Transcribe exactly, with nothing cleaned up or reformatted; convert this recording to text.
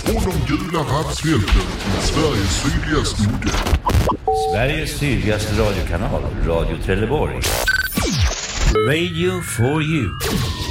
Från de gula rapsfälten till Sveriges sydligaste udde. Sveriges sydligaste radiokanal, Radio Trelleborg. Radio for you.